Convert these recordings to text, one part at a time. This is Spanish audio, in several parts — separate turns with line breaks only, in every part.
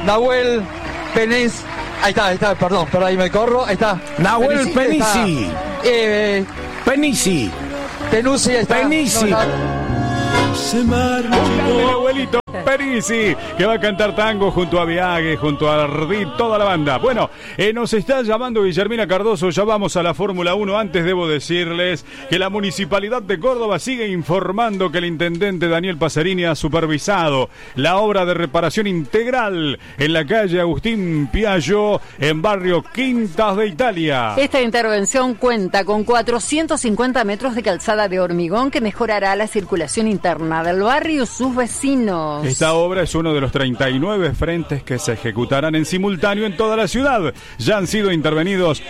Nahuel Penís. Ahí está, perdón, pero ahí me corro. Ahí está.
Nahuel Penisi. Penisi.
Penuzzi, ahí está.
Penisi.
Se marchó el abuelito Penisi, que va a cantar tango junto a Viague, junto a Ardit, toda la banda. Bueno, nos está llamando Guillermina Cardoso, ya vamos a la Fórmula 1. Antes debo decirles que la Municipalidad de Córdoba sigue informando que el intendente Daniel Pacerini ha supervisado la obra de reparación integral en la calle Agustín Piaggio, en barrio Quintas de Italia.
Esta intervención cuenta con 450 metros de calzada de hormigón que mejorará la circulación interna del barrio y sus vecinos.
Esta obra es uno de los 39 frentes que se ejecutarán en simultáneo en toda la ciudad. Ya han sido intervenidos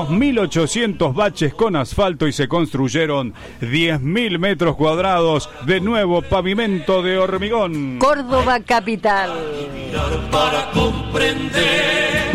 2.800 baches con asfalto y se construyeron 10.000 metros cuadrados de nuevo pavimento de hormigón.
Córdoba capital.
Para comprender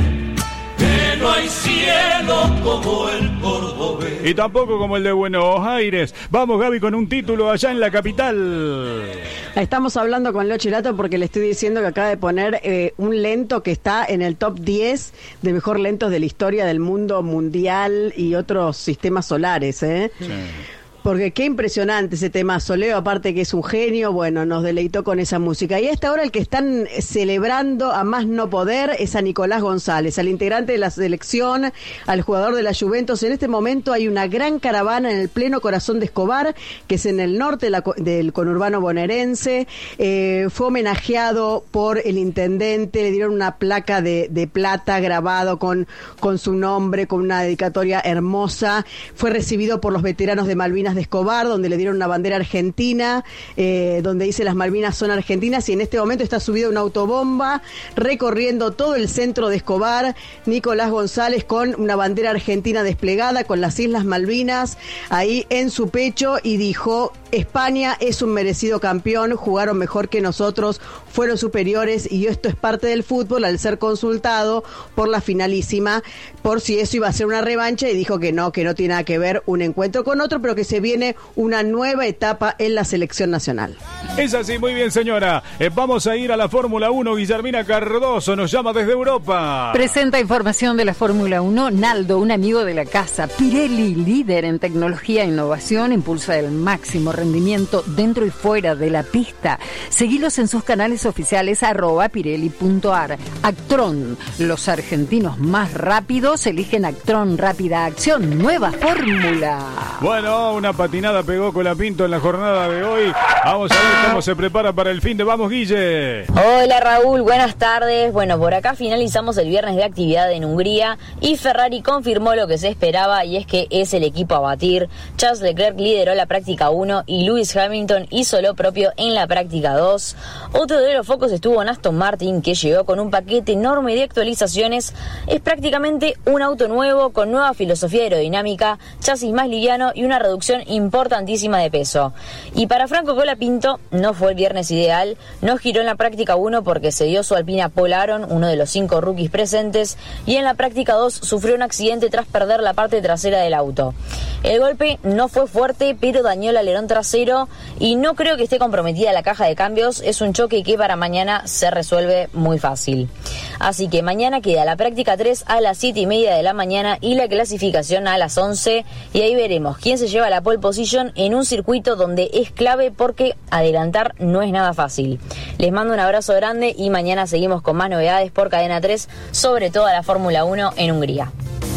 que no hay cielo como el cordobés.
Y tampoco como el de Buenos Aires. Vamos, Gaby, con un título allá en la capital.
Estamos hablando con Leo Chirato porque le estoy diciendo que acaba de poner un lento que está en el top 10 de mejor lentos de la historia del mundo mundial y otros sistemas solares, ¿eh? Sí. Porque qué impresionante ese temazo. Leo, aparte que es un genio, bueno, nos deleitó con esa música. Y a esta hora el que están celebrando a más no poder es a Nicolás González, al integrante de la selección, al jugador de la Juventus. En este momento hay una gran caravana en el pleno corazón de Escobar, que es en el norte del conurbano bonaerense. Fue homenajeado por el intendente, le dieron una placa de plata grabado con su nombre, con una dedicatoria hermosa. Fue recibido por los veteranos de Malvinas de Escobar, donde le dieron una bandera argentina, donde dice las Malvinas son argentinas, y en este momento está subido una autobomba recorriendo todo el centro de Escobar, Nicolás González con una bandera argentina desplegada con las Islas Malvinas ahí en su pecho, y dijo: España es un merecido campeón, jugaron mejor que nosotros, fueron superiores, y esto es parte del fútbol, al ser consultado por la finalísima por si eso iba a ser una revancha, y dijo que no tiene nada que ver un encuentro con otro, pero que se viene una nueva etapa en la selección nacional.
Es así, muy bien, señora. Vamos a ir a la Fórmula 1. Guillermina Cardoso nos llama desde Europa.
Presenta información de la Fórmula 1 Naldo, un amigo de la casa. Pirelli, líder en tecnología e innovación, impulsa el máximo rendimiento dentro y fuera de la pista. Seguilos en sus canales oficiales @pirelli.ar. Actron, los argentinos más rápidos eligen Actron Rápida Acción, nueva fórmula.
Bueno, una patinada pegó Colapinto en la jornada de hoy. Vamos a ver cómo se prepara para el fin de. Vamos, Guille.
Hola, Raúl, buenas tardes. Bueno, por acá finalizamos el viernes de actividad en Hungría y Ferrari confirmó lo que se esperaba, y es que es el equipo a batir. Charles Leclerc lideró la práctica 1 y Lewis Hamilton hizo lo propio en la práctica 2. Otro de los focos estuvo en Aston Martin, que llegó con un paquete enorme de actualizaciones. Es prácticamente un auto nuevo con nueva filosofía aerodinámica, chasis más liviano y una reducción importantísima de peso. Y para Franco Colapinto no fue el viernes ideal, no giró en la práctica 1 porque se dio su Alpina Paul Aron, uno de los 5 rookies presentes, y en la práctica 2 sufrió un accidente tras perder la parte trasera del auto. El golpe no fue fuerte, pero dañó el alerón trasero y no creo que esté comprometida la caja de cambios. Es un choque que para mañana se resuelve muy fácil. Así que mañana queda la práctica 3 a las 7:30 de la mañana y la clasificación a las 11, y ahí veremos quién se lleva la pole position en un circuito donde es clave porque adelantar no es nada fácil. Les mando un abrazo grande y mañana seguimos con más novedades por Cadena 3, sobre todo la Fórmula 1 en Hungría.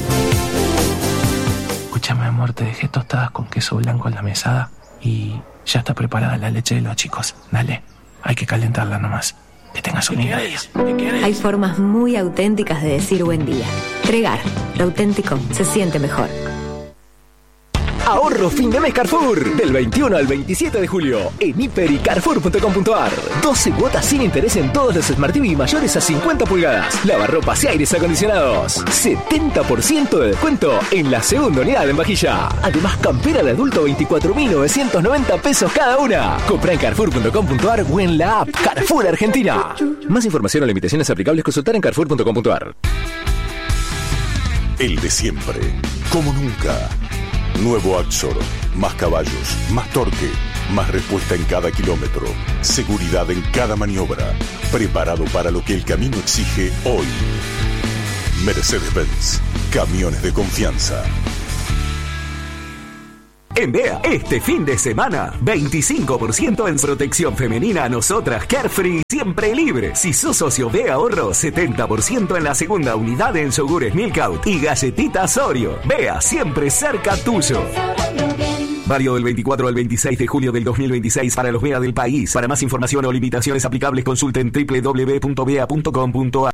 Escúchame, amor, te dejé tostadas con queso blanco en la mesada y ya está preparada la leche de los chicos. Dale, hay que calentarla nomás. Que tengas un lindo día.
Hay formas muy auténticas de decir buen día. Tregar, lo auténtico se siente mejor.
Ahorro fin de mes Carrefour, del 21 al 27 de julio, en hiper y carrefour.com.ar. 12 cuotas sin interés en todos los Smart TV mayores a 50 pulgadas, lavarropas y aires acondicionados. 70% de descuento en la segunda unidad en vajilla. Además, campera de adulto 24.990 pesos cada una. Compra en carrefour.com.ar o en la app Carrefour Argentina. Más información o limitaciones aplicables, consultar en carrefour.com.ar.
El de siempre, como nunca. Nuevo Axor, más caballos, más torque, Más respuesta en cada kilómetro. Seguridad en cada maniobra. Preparado para lo que el camino exige hoy. Mercedes-Benz. Camiones de confianza.
En BEA, este fin de semana, 25% en protección femenina. Nosotras Carefree, siempre libre. Si sos socio BEA Ahorro, 70% en la segunda unidad en yogures Milkout y galletitas Oreo. BEA, siempre cerca tuyo. Válido del 24 al 26 de julio del 2026 para los BEA del país. Para más información o limitaciones aplicables, consulten www.bea.com.ar.